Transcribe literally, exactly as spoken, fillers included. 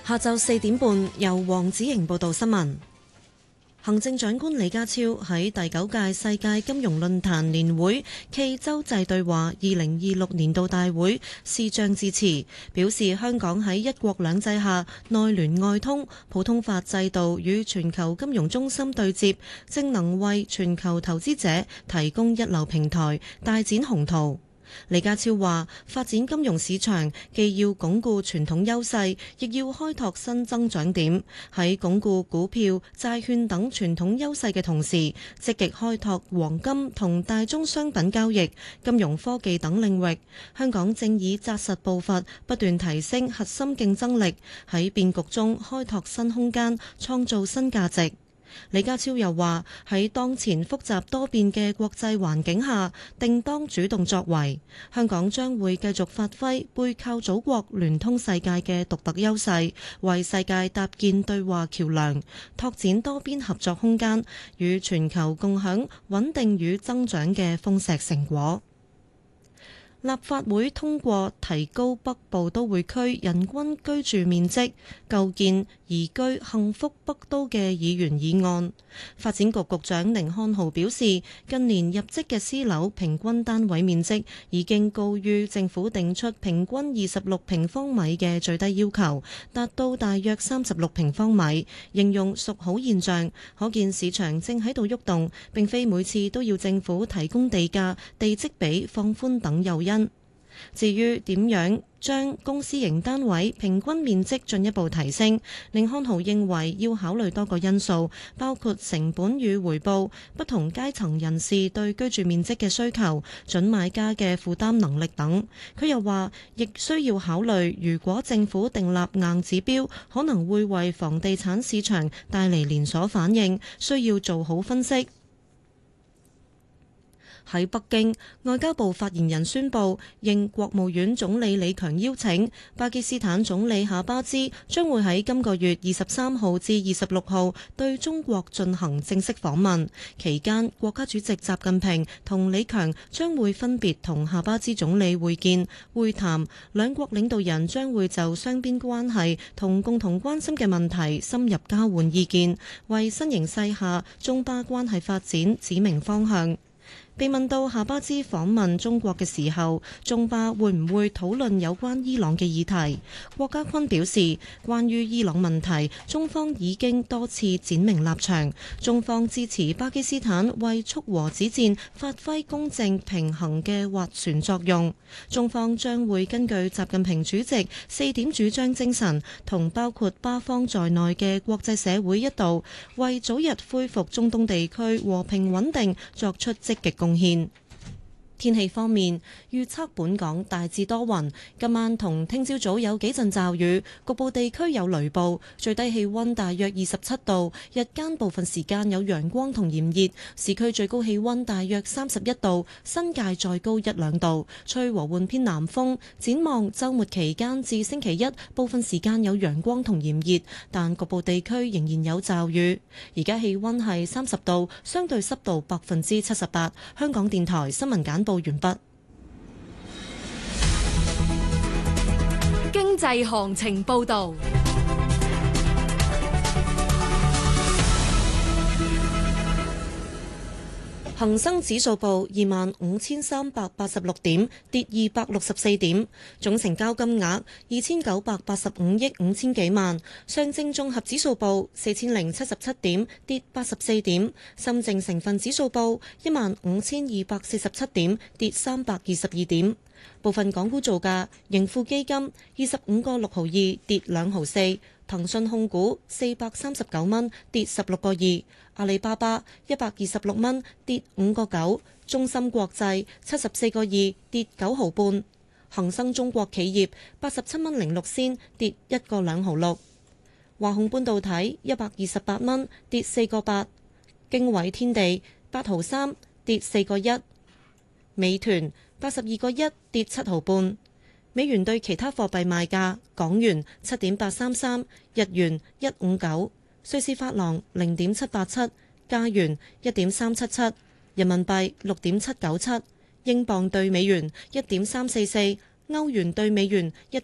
下晝四點半，由黃子瑩報道新聞。行政長官李家超喺第九屆世界金融論壇年會暨洲際對話二零二六年度大會視像致辭，表示香港喺一國兩制下內聯外通，普通法制度與全球金融中心對接，正能為全球投資者提供一流平台，大展宏圖。李家超話：發展金融市場既要鞏固傳統優勢，亦要開拓新增長點。喺鞏固股票、債券等傳統優勢嘅同時，積極開拓黃金同大宗商品交易、金融科技等領域。香港正以紮實步伐，不斷提升核心競爭力，喺變局中開拓新空間，創造新價值。李家超又話：喺當前複雜多變嘅國際環境下，定當主動作為。香港將會繼續發揮背靠祖國、聯通世界嘅獨特優勢，為世界搭建對話橋樑，拓展多邊合作空間，與全球共享穩定與增長嘅豐碩成果。立法會通過提高北部都會區人均居住面積、構建宜居幸福北都嘅議員議案。發展局局長甯漢豪表示，近年入則嘅私樓平均單位面積已經高於政府定出平均二十六平方米嘅最低要求，達到大約三十六平方米，形容屬好現象，可見市場正喺度喐動，並非每次都要政府提供地價、地積比放寬等誘因。至於點樣將公私營單位平均面積進一步提升，甯漢豪認為要考慮多個因素，包括成本與回報、不同階層人士對居住面積嘅需求、準買家嘅負擔能力等。佢又話，亦需要考慮，如果政府訂立硬指標，可能會為房地產市場帶嚟連鎖反應，需要做好分析。喺北京，外交部發言人宣布，應國務院總理李強邀請，巴基斯坦總理夏巴茲將會喺今個月二十三號至二十六號對中國進行正式訪問。期間，國家主席習近平同李強將會分別同夏巴茲總理會見會談，兩國領導人將會就雙邊關係同共同關心嘅問題深入交換意見，為新形勢下中巴關係發展指明方向。被問到夏巴茲訪問中國嘅時候，中巴會唔會討論有關伊朗嘅議題？郭家坤表示，關於伊朗問題，中方已經多次展明立場，中方支持巴基斯坦為促和止戰發揮公正平衡嘅斡旋作用。中方將會根據習近平主席四點主張精神，同包括巴方在內嘅國際社會一道，為早日恢復中東地區和平穩定作出積極貢獻。天氣方面，預測本港大致多雲，今晚同聽朝早有幾陣驟雨，局部地區有雷暴，最低氣溫大約二十七度，日間部分時間有陽光同炎熱，市區最高氣溫大約三十一度，新界再高一兩度，吹和緩偏南風。展望週末期間至星期一，部分時間有陽光同炎熱，但局部地區仍然有驟雨。而家氣溫係三十度，相對濕度百分之七十八。香港電台新聞簡報完畢。 經濟行情報道。 恒生指數報二萬五千三百八十六點，跌二百六十四點，總成交金額二千九百八十五億五千幾萬。上證綜合指數報四千零七十七點，跌八十四點。深證成分指數報一萬五千二百四十七點，跌三百二十二點。部分港股造價：盈富基金二十五個六毫二，跌兩毫四；騰訊控股四百三十九蚊，跌十六個二；阿里巴巴一百二十六蚊，跌五個九；中芯國際七十四個二，跌九毫半；恒生中國企業八十七蚊零六仙，跌一個兩毫六；華虹半導體一百二十八蚊，跌四個八；經緯天地八毫三，跌四個一；美團八十二個一，跌七毫半。美元對其他貨幣賣價：港元七點八三三，日元一五九，瑞士法郎零點七八七，加元一點三七七，人民幣六點七九七，英鎊對美元一點三四四，歐元對美元一